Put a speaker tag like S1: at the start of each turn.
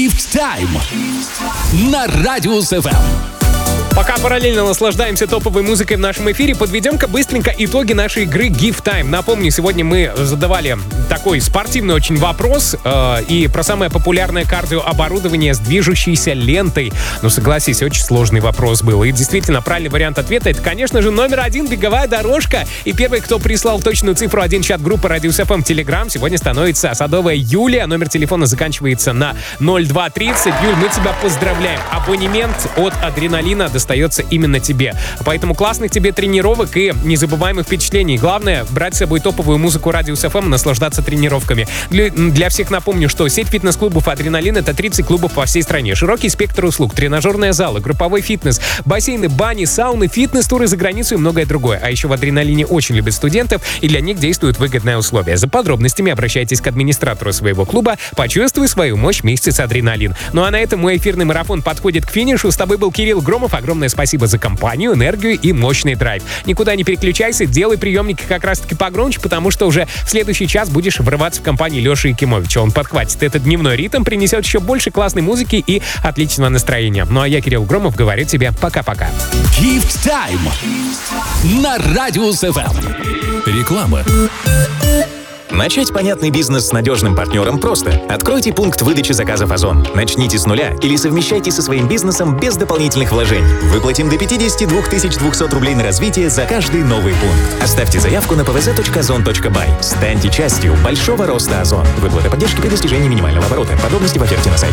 S1: Gift Time на Радиус FM.
S2: Пока параллельно наслаждаемся топовой музыкой в нашем эфире, подведем-ка быстренько итоги нашей игры Gift Time. Напомню, сегодня мы задавали такой спортивный очень вопрос и про самое популярное кардиооборудование с движущейся лентой. Ну, согласись, очень сложный вопрос был. И действительно, правильный вариант ответа — это, конечно же, номер 1 — беговая дорожка. И первый, кто прислал точную цифру 1 чат группы Радиус FM Telegram, сегодня становится Садовая Юлия. Номер телефона заканчивается на 0230. Юль, мы тебя поздравляем. Абонемент от Адреналина достается именно тебе. Поэтому классных тебе тренировок и незабываемых впечатлений. Главное — брать с собой топовую музыку Радиус FM и наслаждаться тренировками. Для всех напомню, что сеть фитнес-клубов «Адреналин» — это 30 клубов по всей стране. Широкий спектр услуг, тренажерные залы, групповой фитнес, бассейны, бани, сауны, фитнес-туры за границу и многое другое. А еще в «Адреналине» очень любят студентов, и для них действуют выгодные условия. За подробностями обращайтесь к администратору своего клуба. Почувствуй свою мощь вместе с «Адреналин». Ну а на этом мой эфирный марафон подходит к финишу. С тобой был Кирилл Громов. Огромное спасибо за компанию, энергию и мощный драйв. Никуда не переключайся, делай приемники как раз-таки погромче, потому что уже в следующий час будешь врываться в компанию Леши Якимовича. Он подхватит этот дневной ритм, принесет еще больше классной музыки и отличного настроения. Ну а я, Кирилл Громов, говорю тебе пока-пока.
S1: Gift Time на Радиус FM.
S3: Реклама. Начать понятный бизнес с надежным партнером просто. Откройте пункт выдачи заказов Озон. Начните с нуля или совмещайте со своим бизнесом без дополнительных вложений. Выплатим до 52 200 рублей на развитие за каждый новый пункт. Оставьте заявку на pvz.ozon.by. Станьте частью большого роста Озон. Выплата поддержки при достижении минимального оборота. Подробности в оферте на сайте.